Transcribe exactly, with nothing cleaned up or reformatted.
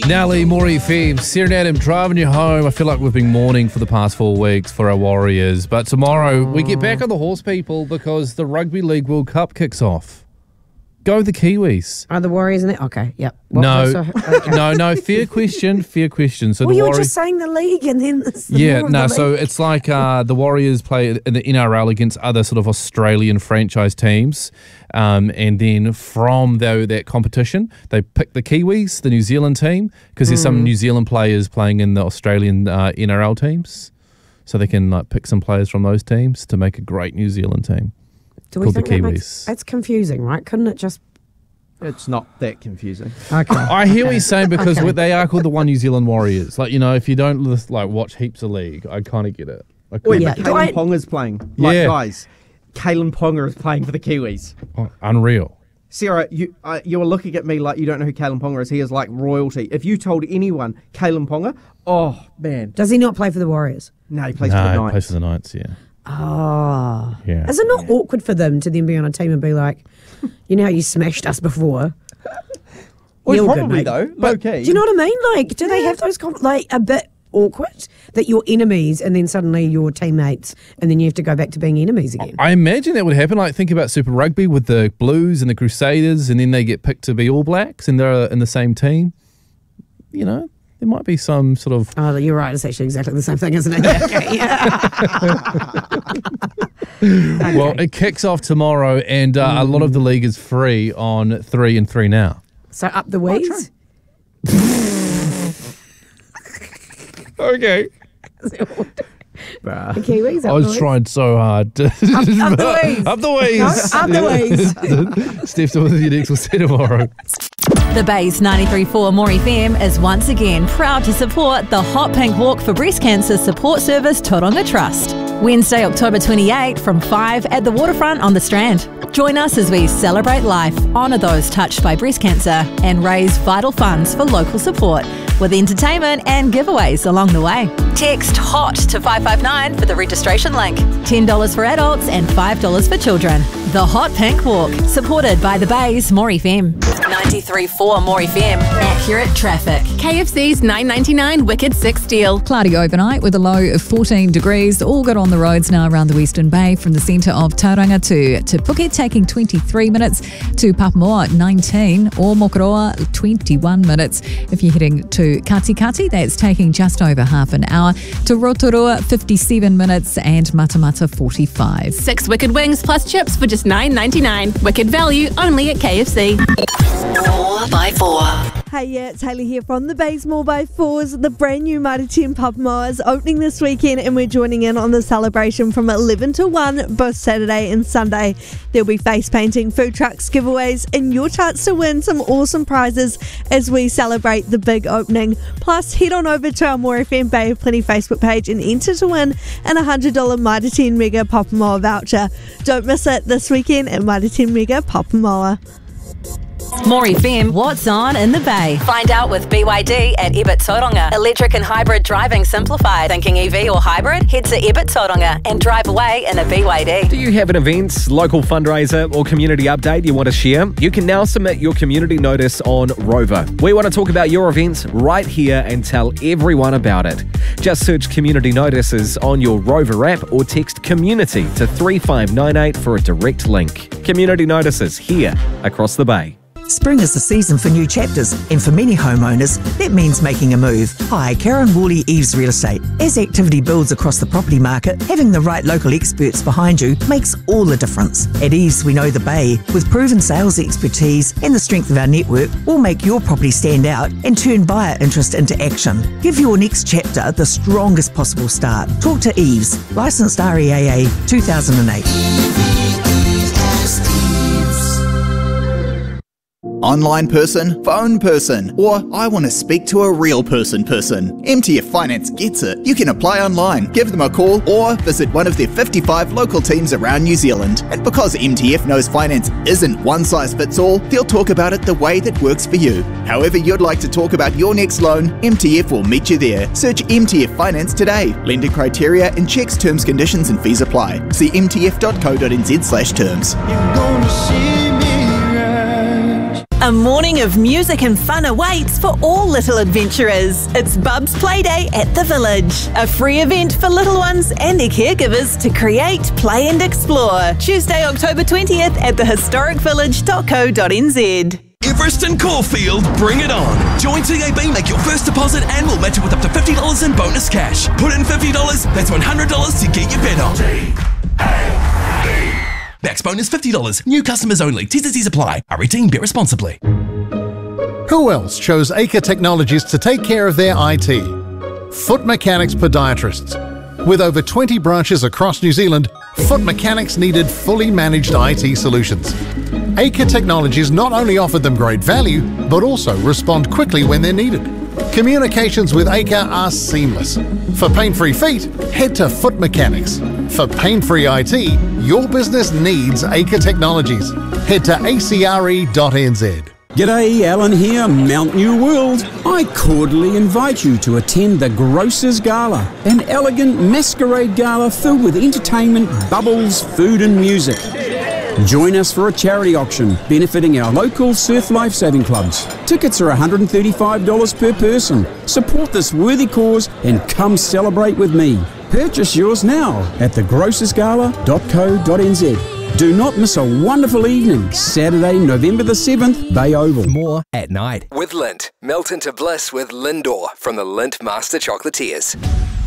Nelly, Maury F M, Serenade, driving you home. I feel like we've been mourning for the past four weeks for our Warriors, but tomorrow we get back on the horse, people, because the Rugby League World Cup kicks off. Go the Kiwis. Are the Warriors in it? Okay, yep. What, no, so, okay. no, no. Fair question. Fair question. So well, the you were Warriors, just saying the league, and then the yeah, no. The so league. it's like uh, the Warriors play in the N R L against other sort of Australian franchise teams, um, and then from the, that competition, they pick the Kiwis, the New Zealand team, because there's mm. some New Zealand players playing in the Australian uh, N R L teams, so they can like pick some players from those teams to make a great New Zealand team. Do we called think the Kiwis. That makes, it's confusing, right? Couldn't it just? It's not that confusing. Okay. I hear what you're saying because Okay. they are called the One New Zealand Warriors. Like, you know, if you don't like watch heaps of league, I kind of get it. I Wait, yeah. but Kalen I... Ponga's playing. Like, yeah. guys, Kalen Ponga is playing for the Kiwis. Oh, unreal. Sarah, you uh, you were looking at me like you don't know who Kalen Ponga is. He is like royalty. If you told anyone Kalen Ponga, oh, man. Does he not play for the Warriors? No, he plays no, for the he Knights. plays for the Knights, yeah. Oh. Yeah. Is it not Yeah. awkward for them to then be on a team and be like, you know how you smashed us before? Well, You're probably, good, mate. though. But Low-key. do you know what I mean? Like, do they have those, com- like, a bit awkward that you're enemies and then suddenly you're teammates and then you have to go back to being enemies again? I imagine that would happen. Like, think about Super Rugby with the Blues and the Crusaders, and then they get picked to be All Blacks and they're in the same team. You know, there might be some sort of... Oh, you're right. It's actually exactly the same thing, isn't it? Okay, yeah. Okay. Well, it kicks off tomorrow, and uh, mm. a lot of the league is free on three and three now. So up the wheeze? Okay. Bruh. The Kiwis? I was trying so hard. To up, up the wheeze. Up the wheeze. No, up the wheeze. Steph's with you next. We'll see you tomorrow. The Bay's ninety-three point four Maury F M is once again proud to support the Hot Pink Walk for Breast Cancer Support Service Tauranga Trust. Wednesday, October twenty-eighth from five at the waterfront on the Strand. Join us as we celebrate life, honour those touched by breast cancer and raise vital funds for local support with entertainment and giveaways along the way. Text HOT to five five nine for the registration link. ten dollars for adults and five dollars for children. The Hot Pink Walk, supported by the Bay's Maury F M. ninety-three point four Maury F M. Accurate traffic. K F C's nine ninety-nine Wicked six deal. Cloudy overnight with a low of fourteen degrees. All good on the roads now around the Western Bay, from the centre of Tauranga to Te Puke, taking twenty-three minutes, to Papamoa nineteen, or Mokoroa twenty-one minutes. If you're heading to Katikati, that's taking just over half an hour. To Rotorua fifty-seven minutes, and Matamata forty-five. Six Wicked wings plus chips for just nine ninety-nine. Wicked value only at K F C. four by four. Hey, yeah, it's Hayley here from the Baysmore by Fours. The brand new Mitre ten Papamoa is opening this weekend, and we're joining in on the celebration from eleven to one, both Saturday and Sunday. There'll be face painting, food trucks, giveaways, and your chance to win some awesome prizes as we celebrate the big opening. Plus, head on over to our More F M Bay of Plenty Facebook page and enter to win an one hundred dollars Mitre ten Mega Papamoa voucher. Don't miss it this weekend at Mitre ten Mega Papamoa. Maury F M, what's on in the Bay? Find out with B Y D at Ebert Tauranga. Electric and hybrid driving simplified. Thinking E V or hybrid? Head to Ebert Tauranga and drive away in a B Y D. Do you have an event, local fundraiser or community update you want to share? You can now submit your community notice on Rover. We want to talk about your event right here and tell everyone about it. Just search community notices on your Rover app or text community to three five nine eight for a direct link. Community notices here across the Bay. Spring is the season for new chapters, and for many homeowners, that means making a move. Hi, Karen Woolley, Eves Real Estate. As activity builds across the property market, having the right local experts behind you makes all the difference. At Eves, we know the Bay. With proven sales expertise and the strength of our network, we'll make your property stand out and turn buyer interest into action. Give your next chapter the strongest possible start. Talk to Eves, licensed R E A A two thousand eight. Online person, phone person, or I want to speak to a real person person. M T F Finance gets it. You can apply online, give them a call, or visit one of their fifty-five local teams around New Zealand. And because M T F knows finance isn't one size fits all, they'll talk about it the way that works for you. However you'd like to talk about your next loan, M T F will meet you there. Search M T F Finance today. Lender criteria and checks, terms, conditions and fees apply. See m t f dot co dot n z slash terms. You're gonna see me rise. A morning of music and fun awaits for all little adventurers. It's Bub's Playday at the Village, a free event for little ones and their caregivers to create, play and explore. Tuesday, October twentieth at the historic village dot co dot n z. Everest and Caulfield, bring it on. Join T A B, make your first deposit and we'll match it with up to fifty dollars in bonus cash. Put in fifty dollars, that's one hundred dollars to get your bet on. T A B. Max bonus fifty dollars. New customers only. T's and C's apply. Redeem, bet responsibly. Who else chose Acre Technologies to take care of their I T? Foot Mechanics Podiatrists. With over twenty branches across New Zealand, Foot Mechanics needed fully managed I T solutions. Acre Technologies not only offered them great value, but also respond quickly when they're needed. Communications with Acre are seamless. For pain-free feet, head to Foot Mechanics. For pain-free I T, your business needs Acre Technologies. Head to a c r e dot n z. G'day, Alan here, Mount New World. I cordially invite you to attend the Grocers Gala, an elegant masquerade gala filled with entertainment, bubbles, food and music. Join us for a charity auction benefiting our local surf lifesaving clubs. Tickets are one hundred thirty-five dollars per person. Support this worthy cause and come celebrate with me. Purchase yours now at the grocers gala dot co dot n z. Do not miss a wonderful evening, Saturday, November the seventh, Bay Oval. More at night with Lindt. Melt into bliss with Lindor from the Lindt Master Chocolatiers.